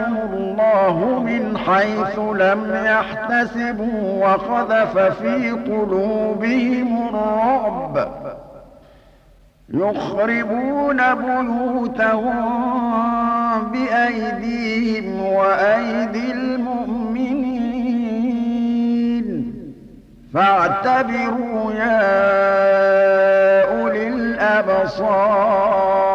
فأتاهم الله من حيث لم يحتسبوا وقذف في قلوبهم الرعب يخربون بيوتهم بأيديهم وأيدي المؤمنين فاعتبروا يا أولي الأبصار